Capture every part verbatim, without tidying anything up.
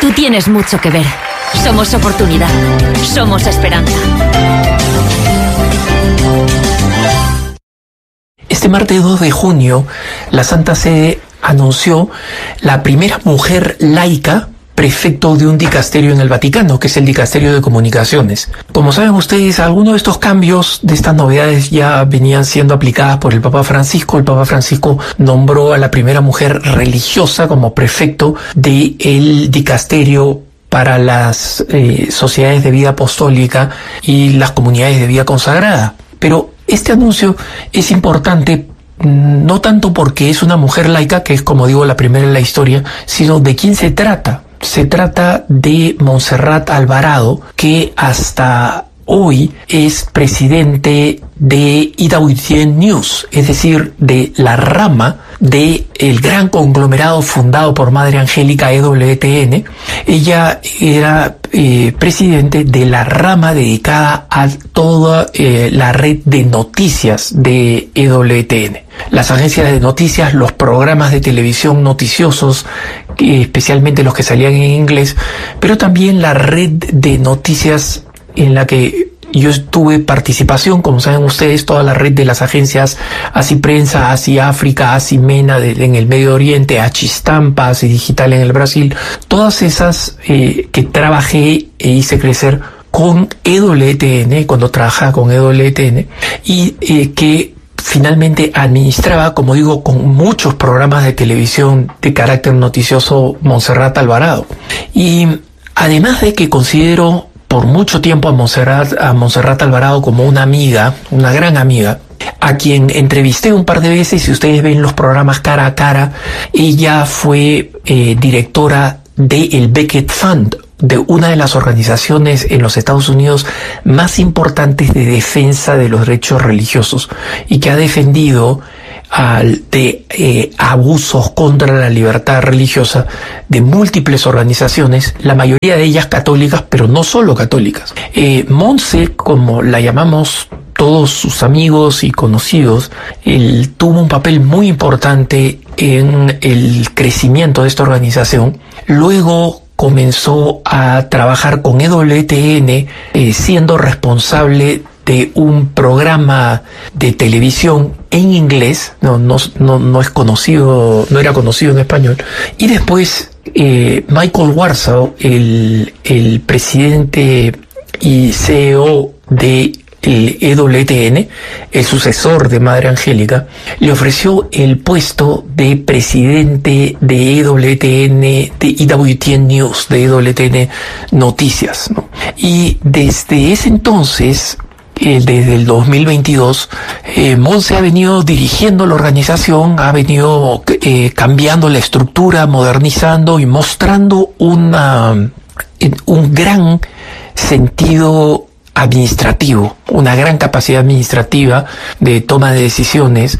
Tú tienes mucho que ver. Somos oportunidad. Somos esperanza. Este martes dos de junio, la Santa Sede anunció la primera mujer laica prefecto de un dicasterio en el Vaticano, que es el Dicasterio de Comunicaciones. Como saben ustedes, algunos de estos cambios, de estas novedades, ya venían siendo aplicadas por el Papa Francisco. El Papa Francisco nombró a la primera mujer religiosa como prefecto del dicasterio para las eh, sociedades de vida apostólica y las comunidades de vida consagrada. Pero este anuncio es importante no tanto porque es una mujer laica, que es, como digo, la primera en la historia, sino de quién se trata. Se trata de Montserrat Alvarado, que hasta hoy es presidente de E W T N News, es decir, de la rama de el gran conglomerado fundado por Madre Angélica E W T N. Ella era eh, presidente de la rama dedicada a toda eh, la red de noticias de E W T N. Las agencias de noticias, los programas de televisión noticiosos, eh, especialmente los que salían en inglés, pero también la red de noticias en la que yo tuve participación, como saben ustedes, toda la red de las agencias Así Prensa, Así África, Así Mena de, en el Medio Oriente, Achistampa, Así Digital en el Brasil, todas esas eh, que trabajé e hice crecer con E W T N, cuando trabajaba con E W T N, y eh, que finalmente administraba, como digo, con muchos programas de televisión de carácter noticioso, Montserrat Alvarado. Y además de que considero por mucho tiempo a Montserrat, a Montserrat Alvarado como una amiga, una gran amiga, a quien entrevisté un par de veces, si ustedes ven los programas cara a cara, ella fue eh, directora del Becket Fund, de una de las organizaciones en los Estados Unidos más importantes de defensa de los derechos religiosos y que ha defendido al de eh, abusos contra la libertad religiosa de múltiples organizaciones, la mayoría de ellas católicas, pero no solo católicas. Eh, Monse, como la llamamos todos sus amigos y conocidos, él tuvo un papel muy importante en el crecimiento de esta organización. Luego comenzó a trabajar con E W T N, eh, siendo responsable de un programa de televisión en inglés, no, no, no, no es conocido, no era conocido en español. Y después eh, Michael Warsaw, el, el presidente y C E O de el E W T N, el sucesor de Madre Angélica, le ofreció el puesto de presidente de E W T N, de E W T N News, de E W T N Noticias, ¿no? Y desde ese entonces, eh, desde el dos mil veintidós, eh, Monse ha venido dirigiendo la organización, ha venido eh, cambiando la estructura, modernizando y mostrando una, un gran sentido administrativo, una gran capacidad administrativa de toma de decisiones,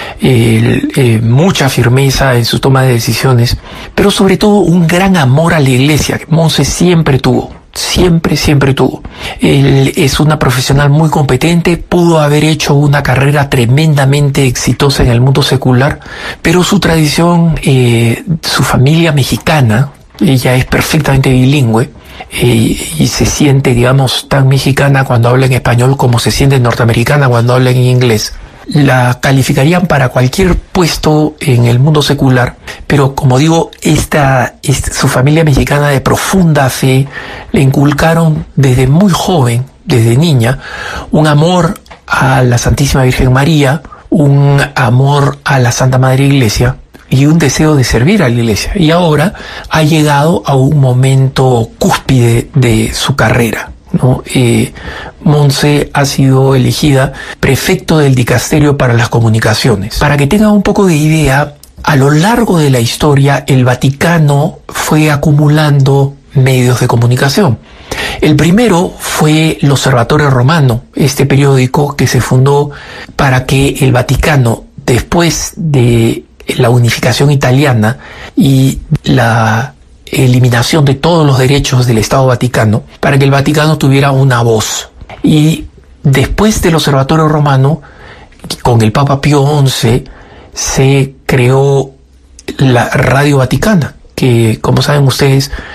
eh, eh, mucha firmeza en su toma de decisiones, pero sobre todo un gran amor a la iglesia que Monse siempre tuvo, siempre, siempre tuvo. Él es una profesional muy competente, pudo haber hecho una carrera tremendamente exitosa en el mundo secular, pero su tradición, eh, su familia mexicana, ella es perfectamente bilingüe, Eh, y se siente, digamos, tan mexicana cuando habla en español como se siente norteamericana cuando habla en inglés. La calificarían para cualquier puesto en el mundo secular, pero como digo, esta, esta su familia mexicana de profunda fe le inculcaron desde muy joven, desde niña, un amor a la Santísima Virgen María, un amor a la Santa Madre Iglesia y un deseo de servir a la iglesia. Y ahora ha llegado a un momento cúspide de su carrera, ¿no? Eh, Monse ha sido elegida prefecto del Dicasterio para las Comunicaciones. Para que tengan un poco de idea, a lo largo de la historia, el Vaticano fue acumulando medios de comunicación. El primero fue el Osservatore Romano, este periódico que se fundó para que el Vaticano, después de la unificación italiana y la eliminación de todos los derechos del Estado Vaticano, para que el Vaticano tuviera una voz. Y después del Observatorio Romano, con el Papa Pío once, se creó la Radio Vaticana, que, como saben ustedes,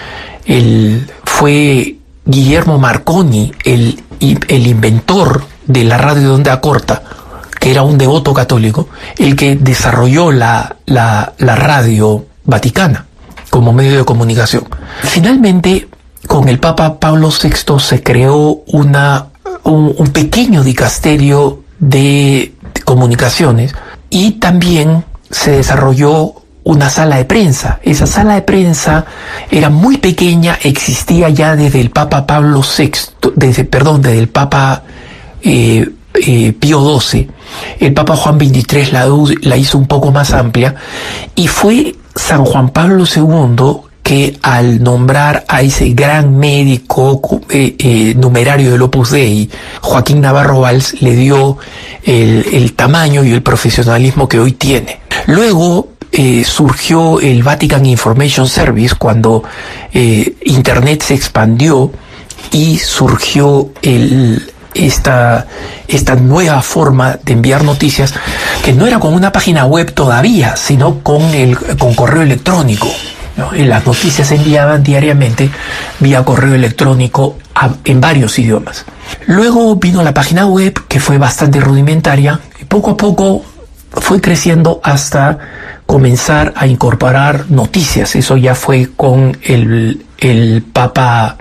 el, fue Guillermo Marconi, el, el inventor de la radio de onda corta, que era un devoto católico, el que desarrolló la, la, la radio vaticana como medio de comunicación. Finalmente, con el Papa Pablo sexto se creó una, un, un pequeño dicasterio de, de comunicaciones, y también se desarrolló una sala de prensa. Esa sala de prensa era muy pequeña, existía ya desde el Papa Pablo sexto, desde, perdón, desde el Papa eh, eh, Pío doce. El Papa Juan veintitrés la, la hizo un poco más amplia, y fue San Juan Pablo segundo que, al nombrar a ese gran médico eh, eh, numerario del Opus Dei, Joaquín Navarro Valls, le dio el, el tamaño y el profesionalismo que hoy tiene. Luego eh, surgió el Vatican Information Service, cuando eh, Internet se expandió y surgió el, esta, esta nueva forma de enviar noticias, que no era con una página web todavía, sino con, el, con correo electrónico. ¿No? Las noticias se enviaban diariamente vía correo electrónico a, en varios idiomas. Luego vino la página web, que fue bastante rudimentaria, y poco a poco fue creciendo hasta comenzar a incorporar noticias. Eso ya fue con el, el Papa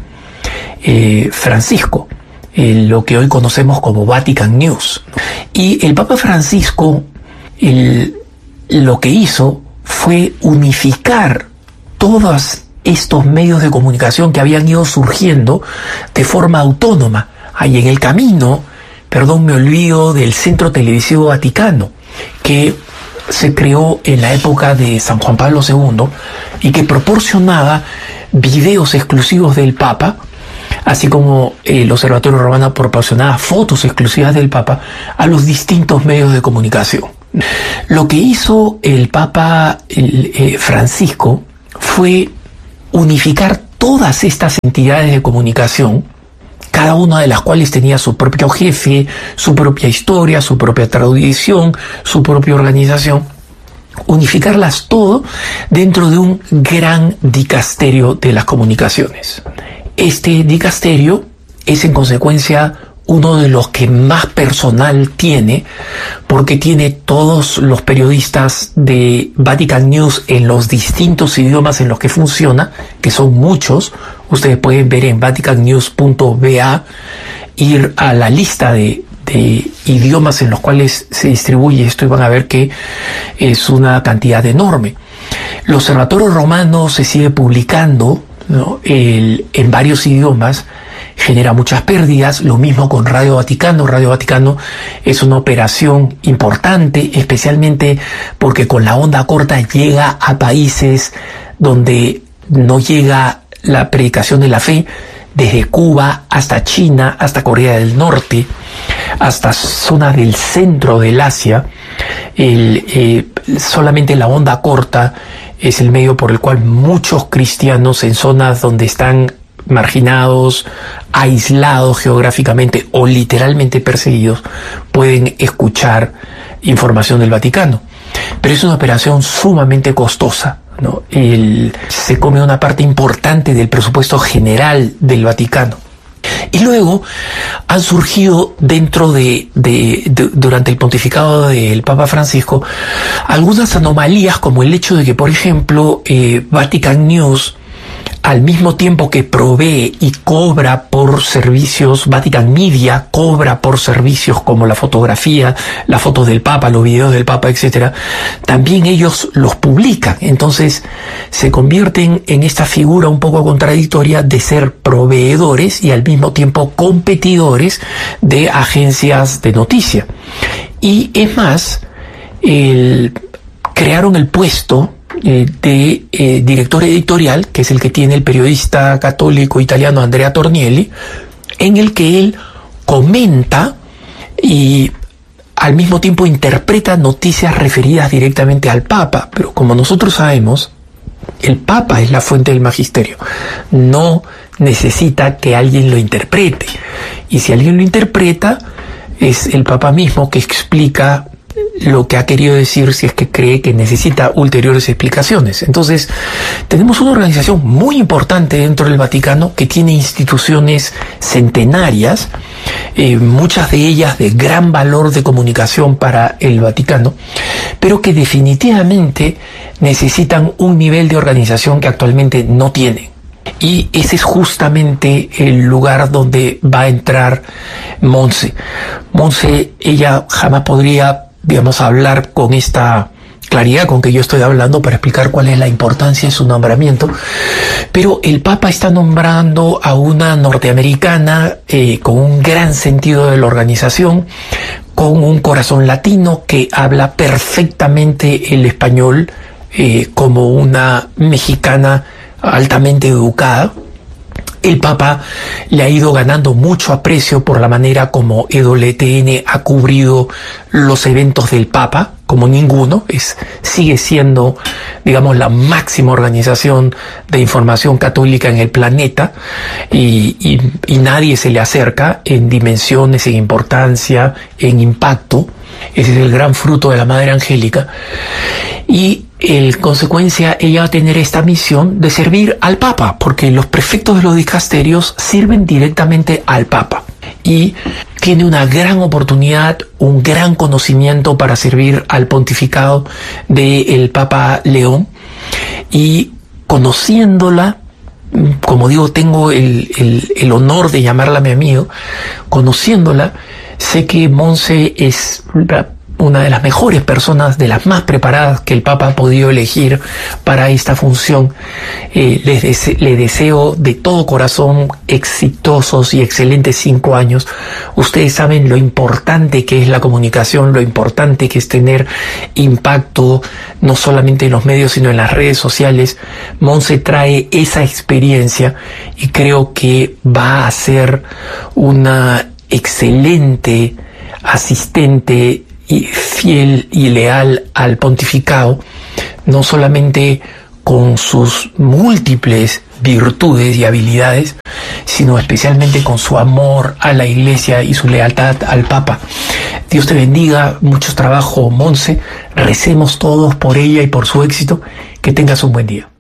eh, Francisco, eh, lo que hoy conocemos como Vatican News. Y el Papa Francisco el, lo que hizo fue unificar todos estos medios de comunicación que habían ido surgiendo de forma autónoma. Ahí en el camino, perdón, me olvido del Centro Televisivo Vaticano, que se creó en la época de San Juan Pablo segundo y que proporcionaba videos exclusivos del Papa, así como el Observatorio Romano proporcionaba fotos exclusivas del Papa a los distintos medios de comunicación. Lo que hizo el Papa el, eh, Francisco fue unificar todas estas entidades de comunicación, cada una de las cuales tenía su propio jefe, su propia historia, su propia tradición, su propia organización, unificarlas todo dentro de un gran dicasterio de las comunicaciones. Este dicasterio es, en consecuencia, uno de los que más personal tiene, porque tiene todos los periodistas de Vatican News en los distintos idiomas en los que funciona, que son muchos. Ustedes pueden ver en vatican news punto b a, ir a la lista de, de idiomas en los cuales se distribuye esto, y van a ver que es una cantidad enorme. El Observatorio Romano se sigue publicando, ¿no?, el, en varios idiomas, genera muchas pérdidas. Lo mismo con Radio Vaticano. Radio Vaticano es una operación importante, especialmente porque con la onda corta llega a países donde no llega la predicación de la fe, desde Cuba hasta China, hasta Corea del Norte, hasta zonas del centro del Asia. El, eh, solamente la onda corta es el medio por el cual muchos cristianos en zonas donde están marginados, aislados geográficamente o literalmente perseguidos, pueden escuchar información del Vaticano. Pero es una operación sumamente costosa, ¿no? El, se come una parte importante del presupuesto general del Vaticano. Y luego han surgido dentro de, de, de durante el pontificado del Papa Francisco algunas anomalías, como el hecho de que, por ejemplo, eh, Vatican News, al mismo tiempo que provee y cobra por servicios, Vatican Media cobra por servicios como la fotografía, las fotos del Papa, los videos del Papa, etcétera, también ellos los publican. Entonces se convierten en esta figura un poco contradictoria de ser proveedores y al mismo tiempo competidores de agencias de noticia. Y es más, el, crearon el puesto Eh, de eh, director editorial, que es el que tiene el periodista católico italiano Andrea Tornielli, en el que él comenta y al mismo tiempo interpreta noticias referidas directamente al Papa. Pero como nosotros sabemos, el Papa es la fuente del magisterio, no necesita que alguien lo interprete, y si alguien lo interpreta es el Papa mismo que explica lo que ha querido decir si es que cree que necesita ulteriores explicaciones. Entonces, tenemos una organización muy importante dentro del Vaticano que tiene instituciones centenarias, eh, muchas de ellas de gran valor de comunicación para el Vaticano, pero que definitivamente necesitan un nivel de organización que actualmente no tienen. Y ese es justamente el lugar donde va a entrar Monse. Monse, ella jamás podría, digamos, hablar con esta claridad con que yo estoy hablando para explicar cuál es la importancia de su nombramiento, pero el Papa está nombrando a una norteamericana eh, con un gran sentido de la organización, con un corazón latino, que habla perfectamente el español, eh, como una mexicana altamente educada. El Papa le ha ido ganando mucho aprecio por la manera como E W T N ha cubrido los eventos del Papa, como ninguno. Es, sigue siendo, digamos, la máxima organización de información católica en el planeta, y, y, y nadie se le acerca en dimensiones, en importancia, en impacto. Ese es el gran fruto de la Madre Angélica. Y en consecuencia ella va a tener esta misión de servir al Papa, porque los prefectos de los dicasterios sirven directamente al Papa. Y tiene una gran oportunidad, un gran conocimiento para servir al pontificado del Papa León. Y conociéndola, como digo, tengo el, el, el honor de llamarla mi amigo, conociéndola, sé que Monse es una de las mejores personas, de las más preparadas que el Papa ha podido elegir para esta función. Eh, les dese- le deseo de todo corazón exitosos y excelentes cinco años. Ustedes saben lo importante que es la comunicación, lo importante que es tener impacto, no solamente en los medios, sino en las redes sociales. Monse trae esa experiencia y creo que va a ser una excelente asistente y fiel y leal al pontificado, no solamente con sus múltiples virtudes y habilidades, sino especialmente con su amor a la Iglesia y su lealtad al Papa. Dios te bendiga, mucho trabajo, Monse. Recemos todos por ella y por su éxito. Que tengas un buen día.